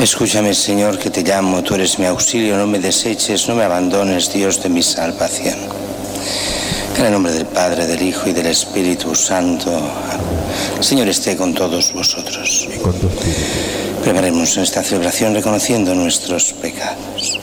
Escúchame, Señor, que te llamo, tú eres mi auxilio, no me deseches, no me abandones, Dios de mi salvación. En el nombre del Padre, del Hijo y del Espíritu Santo, el Señor esté con todos vosotros. Y con tu espíritu. Preparemos esta celebración reconociendo nuestros pecados.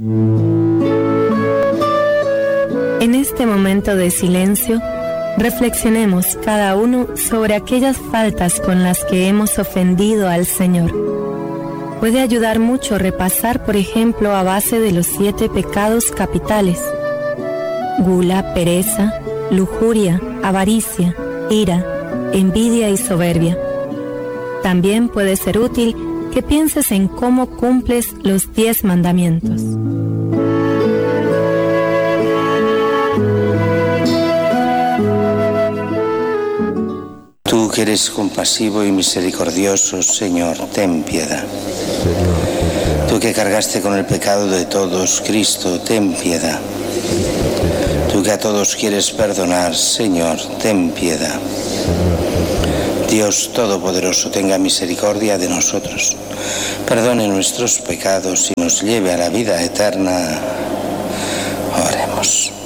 En este momento de silencio, reflexionemos cada uno sobre aquellas faltas con las que hemos ofendido al Señor. Puede ayudar mucho repasar, por ejemplo, a base de los 7 pecados capitales: gula, pereza, lujuria, avaricia, ira, envidia y soberbia. También puede ser útil que pienses en cómo cumples los 10 mandamientos. Tú que eres compasivo y misericordioso, Señor, ten piedad. Tú que cargaste con el pecado de todos, Cristo, ten piedad. Tú que a todos quieres perdonar, Señor, ten piedad. Dios Todopoderoso, tenga misericordia de nosotros, perdone nuestros pecados y nos lleve a la vida eterna. Oremos.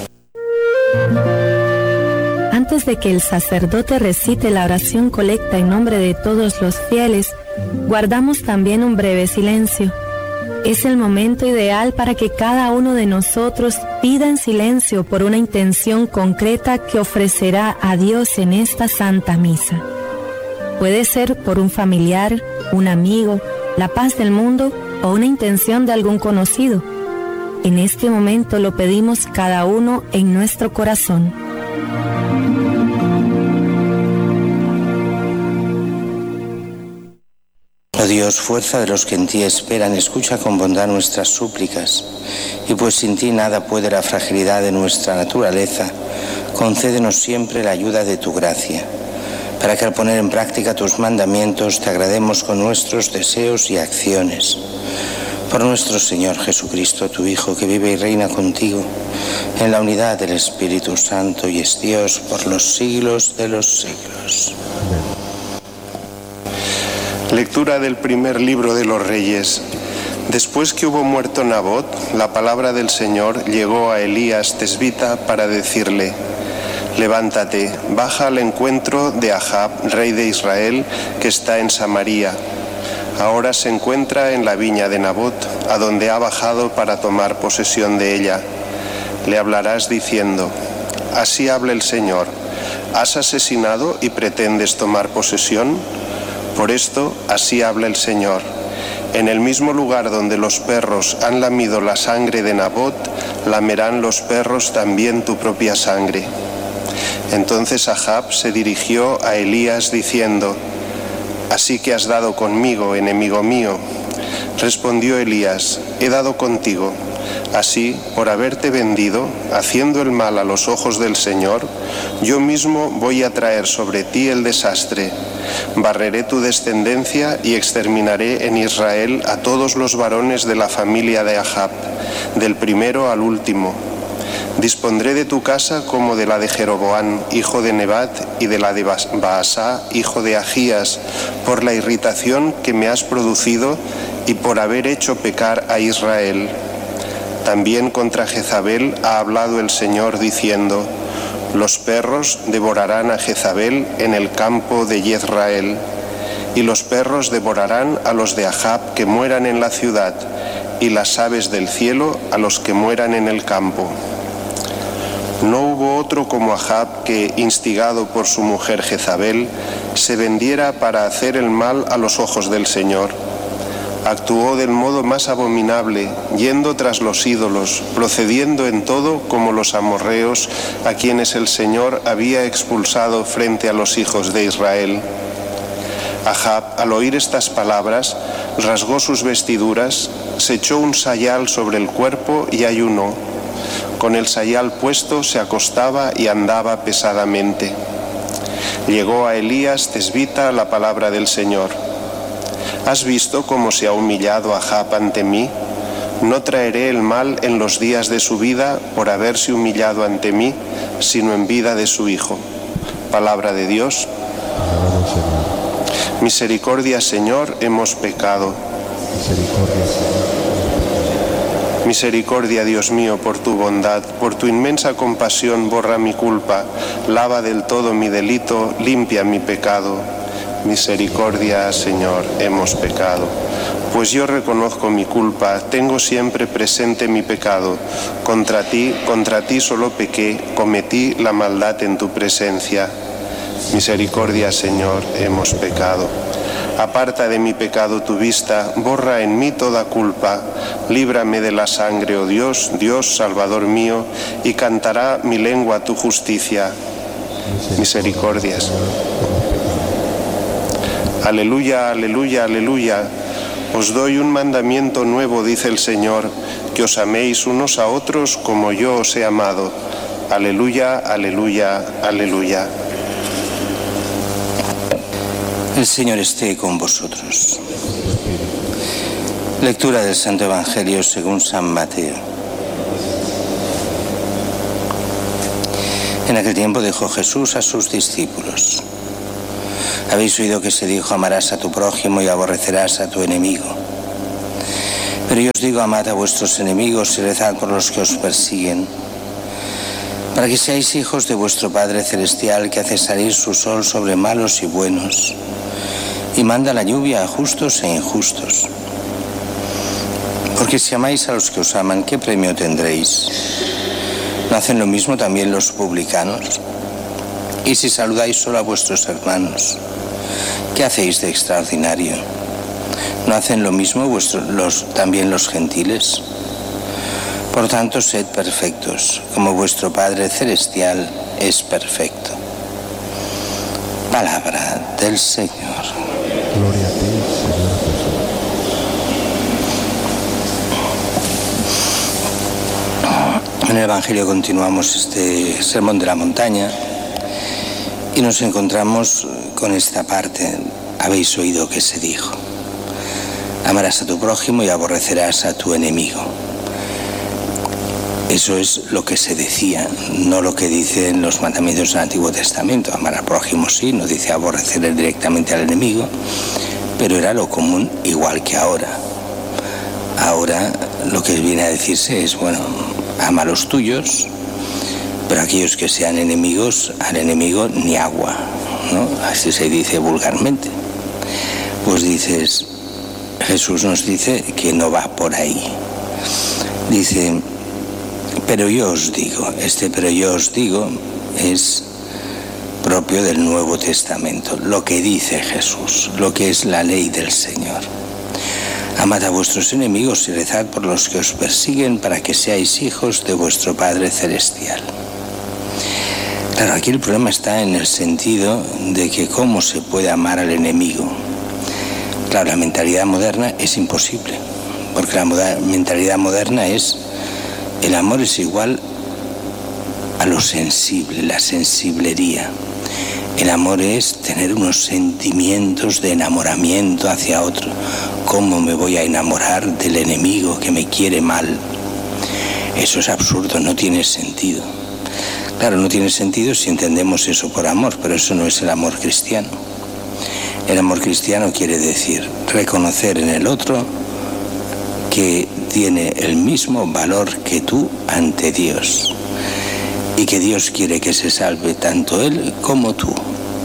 Antes de que el sacerdote recite la oración colecta en nombre de todos los fieles, guardamos también un breve silencio. Es el momento ideal para que cada uno de nosotros pida en silencio por una intención concreta que ofrecerá a Dios en esta Santa Misa. Puede ser por un familiar, un amigo, la paz del mundo o una intención de algún conocido. En este momento lo pedimos cada uno en nuestro corazón. Oh Dios, fuerza de los que en ti esperan, escucha con bondad nuestras súplicas, y pues sin ti nada puede la fragilidad de nuestra naturaleza, concédenos siempre la ayuda de tu gracia, para que al poner en práctica tus mandamientos te agrademos con nuestros deseos y acciones. Por nuestro Señor Jesucristo, tu Hijo, que vive y reina contigo, en la unidad del Espíritu Santo y es Dios por los siglos de los siglos. Lectura del primer libro de los Reyes. Después que hubo muerto Nabot, la palabra del Señor llegó a Elías tesbita para decirle: levántate, baja al encuentro de Ahab, rey de Israel, que está en Samaria. Ahora se encuentra en la viña de Nabot, a donde ha bajado para tomar posesión de ella. Le hablarás diciendo: así habla el Señor, ¿has asesinado y pretendes tomar posesión? Por esto, así habla el Señor: en el mismo lugar donde los perros han lamido la sangre de Nabot, lamerán los perros también tu propia sangre. Entonces Ahab se dirigió a Elías diciendo: así que has dado conmigo, enemigo mío. Respondió Elías: he dado contigo. Así, por haberte vendido, haciendo el mal a los ojos del Señor, yo mismo voy a traer sobre ti el desastre. Barreré tu descendencia y exterminaré en Israel a todos los varones de la familia de Ahab, del primero al último. Dispondré de tu casa como de la de Jeroboam, hijo de Nebat, y de la de Baasá, hijo de Ahías, por la irritación que me has producido y por haber hecho pecar a Israel. También contra Jezabel ha hablado el Señor diciendo: los perros devorarán a Jezabel en el campo de Jezrael, y los perros devorarán a los de Ahab que mueran en la ciudad, y las aves del cielo a los que mueran en el campo. No hubo otro como Ahab que, instigado por su mujer Jezabel, se vendiera para hacer el mal a los ojos del Señor. Actuó del modo más abominable, yendo tras los ídolos, procediendo en todo como los amorreos, a quienes el Señor había expulsado frente a los hijos de Israel. Ahab, al oír estas palabras, rasgó sus vestiduras, se echó un sayal sobre el cuerpo y ayunó. Con el sayal puesto se acostaba y andaba pesadamente. Llegó a Elías tesbita la palabra del Señor: ¿has visto cómo se ha humillado Ahab ante mí? No traeré el mal en los días de su vida por haberse humillado ante mí, sino en vida de su hijo. Palabra de Dios. Misericordia, Señor, hemos pecado. Misericordia, Dios mío, por tu bondad, por tu inmensa compasión, borra mi culpa, lava del todo mi delito, limpia mi pecado. Misericordia, Señor, hemos pecado. Pues yo reconozco mi culpa, tengo siempre presente mi pecado. Contra ti solo pequé, cometí la maldad en tu presencia. Misericordia, Señor, hemos pecado. Aparta de mi pecado tu vista, borra en mí toda culpa. Líbrame de la sangre, oh Dios, Dios, Salvador mío, y cantará mi lengua tu justicia. Misericordias. Aleluya, aleluya, aleluya. Os doy un mandamiento nuevo, dice el Señor, que os améis unos a otros como yo os he amado. Aleluya, aleluya, aleluya. El Señor esté con vosotros. Lectura del Santo Evangelio según San Mateo. En aquel tiempo dijo Jesús a sus discípulos: habéis oído que se dijo: amarás a tu prójimo y aborrecerás a tu enemigo. Pero yo os digo: amad a vuestros enemigos y rezad por los que os persiguen, para que seáis hijos de vuestro Padre Celestial, que hace salir su sol sobre malos y buenos, y manda la lluvia a justos e injustos. Porque si amáis a los que os aman, ¿qué premio tendréis? ¿No hacen lo mismo también los publicanos? Y si saludáis solo a vuestros hermanos, ¿qué hacéis de extraordinario? ¿No hacen lo mismo también los gentiles? Por tanto, sed perfectos, como vuestro Padre Celestial es perfecto. Palabra del Señor. Gloria a ti, Señor Jesús. En el Evangelio continuamos este sermón de la montaña y nos encontramos con esta parte: habéis oído que se dijo: amarás a tu prójimo y aborrecerás a tu enemigo. Eso es lo que se decía, no lo que dicen los mandamientos del Antiguo Testamento. Amar al prójimo sí, no dice aborrecer directamente al enemigo, pero era lo común, igual que ahora. Ahora lo que viene a decirse es: bueno, ama a los tuyos, pero aquellos que sean enemigos, al enemigo ni agua, ¿no? Así se dice vulgarmente. Pues Jesús nos dice que no va por ahí. Dice: pero yo os digo. Pero yo os digo es propio del Nuevo Testamento, lo que dice Jesús, lo que es la ley del Señor. Amad a vuestros enemigos y rezad por los que os persiguen, para que seáis hijos de vuestro Padre Celestial. Claro, aquí el problema está en el sentido de que cómo se puede amar al enemigo. Claro, la mentalidad moderna es imposible, porque la mentalidad moderna es: el amor es igual a lo sensible, la sensiblería. El amor es tener unos sentimientos de enamoramiento hacia otro. ¿Cómo me voy a enamorar del enemigo que me quiere mal? Eso es absurdo, no tiene sentido. Claro, no tiene sentido si entendemos eso por amor, pero eso no es el amor cristiano. El amor cristiano quiere decir reconocer en el otro que tiene el mismo valor que tú ante Dios, y que Dios quiere que se salve tanto él como tú.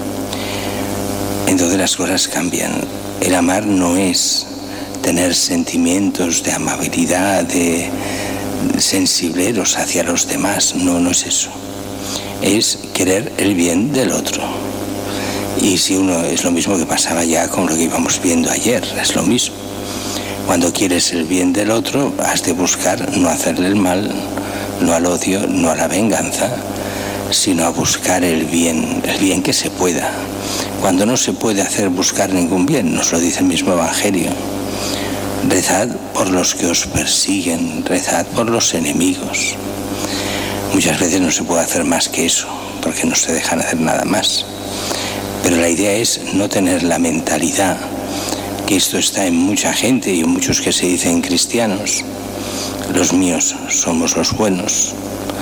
Entonces las cosas cambian. El amar no es tener sentimientos de amabilidad, de sensibleros hacia los demás. No es eso. Es querer el bien del otro. Y si uno, es lo mismo que pasaba ya con lo que íbamos viendo ayer, es lo mismo. Cuando quieres el bien del otro, has de buscar no hacerle el mal, no al odio, no a la venganza, sino a buscar el bien que se pueda. Cuando no se puede buscar ningún bien, nos lo dice el mismo Evangelio. Rezad por los que os persiguen, rezad por los enemigos. Muchas veces no se puede hacer más que eso, porque no se dejan hacer nada más. Pero la idea es no tener la mentalidad, que esto está en mucha gente y en muchos que se dicen cristianos: los míos somos los buenos,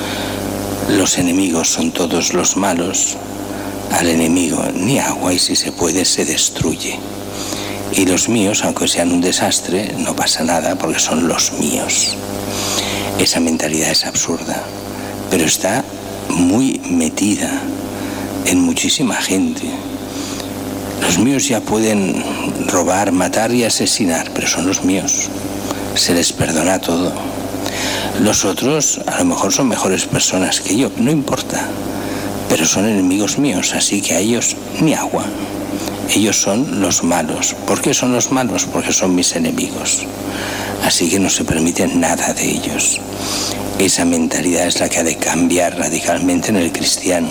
los enemigos son todos los malos, al enemigo ni agua y si se puede se destruye. Y los míos, aunque sean un desastre, no pasa nada porque son los míos. Esa mentalidad es absurda, pero está muy metida en muchísima gente. Los míos ya pueden robar, matar y asesinar, pero son los míos. Se les perdona todo. Los otros a lo mejor son mejores personas que yo, no importa, pero son enemigos míos, así que a ellos ni agua. Ellos son los malos. ¿Por qué son los malos? Porque son mis enemigos. Así que no se permite nada de ellos. Esa mentalidad es la que ha de cambiar radicalmente en el cristiano.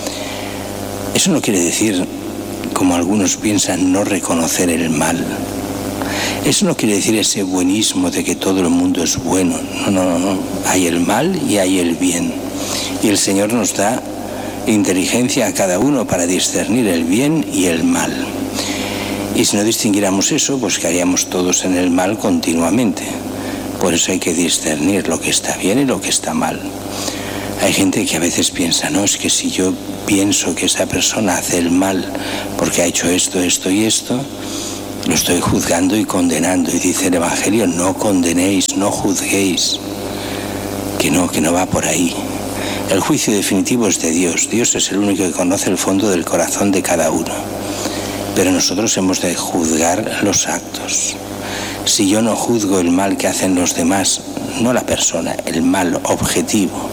Eso no quiere decir, como algunos piensan, no reconocer el mal. Eso no quiere decir ese buenismo de que todo el mundo es bueno. No. Hay el mal y hay el bien. Y el Señor nos da inteligencia a cada uno para discernir el bien y el mal. Y si no distinguiéramos eso, pues caeríamos todos en el mal continuamente. Por eso hay que discernir lo que está bien y lo que está mal. Hay gente que a veces piensa, no, es que si yo pienso que esa persona hace el mal porque ha hecho esto, esto y esto, lo estoy juzgando y condenando. Y dice el Evangelio, no condenéis, no juzguéis. Que no va por ahí. El juicio definitivo es de Dios. Dios es el único que conoce el fondo del corazón de cada uno. Pero nosotros hemos de juzgar los actos. Si yo no juzgo el mal que hacen los demás, no la persona, el mal objetivo,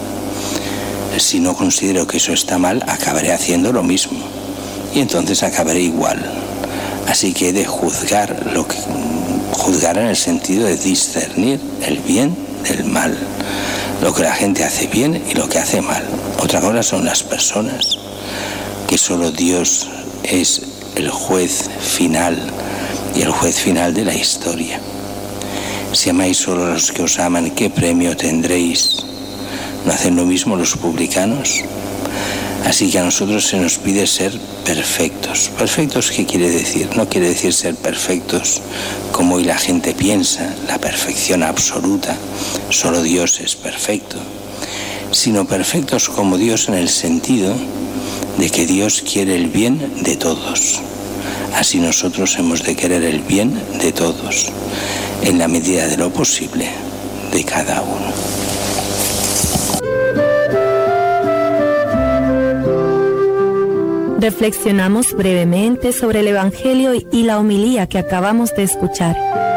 si no considero que eso está mal, acabaré haciendo lo mismo. Y entonces acabaré igual. Así que he de juzgar en el sentido de discernir el bien del mal. Lo que la gente hace bien y lo que hace mal. Otra cosa son las personas, que solo Dios es el juez final y el juez final de la historia. Si amáis solo a los que os aman, ¿qué premio tendréis? ¿No hacen lo mismo los publicanos? Así que a nosotros se nos pide ser perfectos. ¿Perfectos qué quiere decir? No quiere decir ser perfectos como hoy la gente piensa, la perfección absoluta, solo Dios es perfecto, sino perfectos como Dios en el sentido de que Dios quiere el bien de todos. Así nosotros hemos de querer el bien de todos, en la medida de lo posible de cada uno. Reflexionamos brevemente sobre el Evangelio y la homilía que acabamos de escuchar.